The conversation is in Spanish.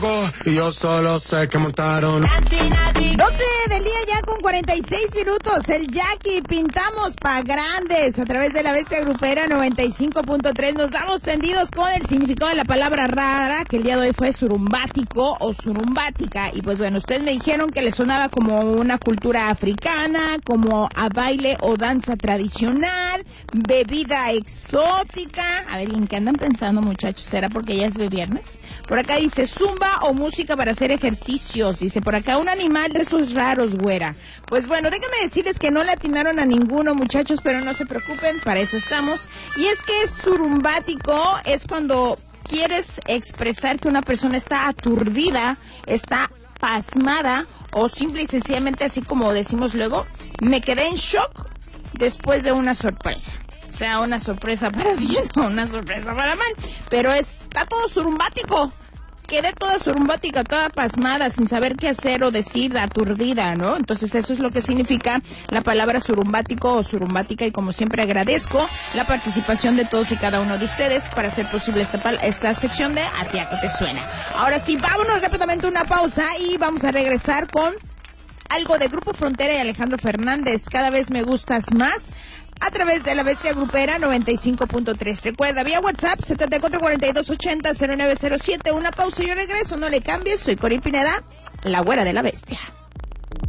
Y yo solo sé que montaron 12 del día ya con 46 minutos. El Jackie, pintamos pa' grandes a través de la Bestia Grupera 95.3. Nos damos tendidos con el significado de la palabra rara, que el día de hoy fue surumbático o surumbática. Y pues bueno, ustedes me dijeron que le sonaba como una cultura africana, como a baile o danza tradicional, bebida exótica. A ver, ¿en qué andan pensando, muchachos? ¿Será porque ya es viernes? Por acá dice zumba o música para hacer ejercicios. Dice por acá un animal de esos raros, güera. Pues bueno, déjame decirles que no le atinaron a ninguno, muchachos, pero no se preocupen, para eso estamos. Y es que surumbático es cuando quieres expresar que una persona está aturdida, está pasmada o simple y sencillamente, así como decimos luego, me quedé en shock después de una sorpresa. Sea una sorpresa para bien o una sorpresa para mal, pero está todo surumbático. Quedé toda surumbática, toda pasmada, sin saber qué hacer o decir, aturdida, ¿no? Entonces eso es lo que significa la palabra surumbático o surumbática, y como siempre agradezco la participación de todos y cada uno de ustedes para hacer posible esta sección de A ti a qué te suena. Ahora sí, vámonos rápidamente a una pausa y vamos a regresar con algo de Grupo Frontera y Alejandro Fernández. Cada vez me gustas más, a través de la Bestia Grupera 95.3. Recuerda, vía WhatsApp 7442800907. Una pausa y yo regreso. No le cambies. Soy Cori Pineda, la güera de la Bestia.